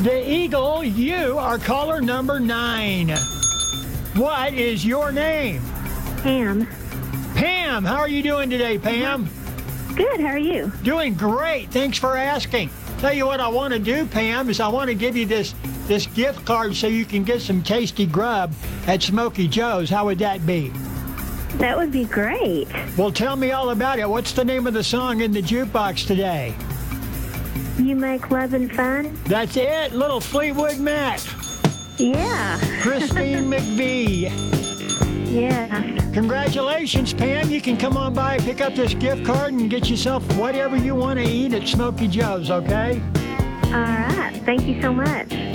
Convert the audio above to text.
The Eagle, you are caller number 9. What is your name? Pam. Pam, how are you doing today, Pam? Good, how are you? Doing great. Thanks for asking. Tell you what I want to do, Pam, is I want to give you this gift card so you can get some tasty grub at Smokey Joe's. How would that be? That would be great. Well, tell me all about it. What's the name of the song in the jukebox today? You make loving fun? That's it, little Fleetwood Mac. Yeah. Christine McVie. Yeah. Congratulations, Pam. You can come on by, pick up this gift card, and get yourself whatever you want to eat at Smokey Joe's, okay? All right. Thank you so much.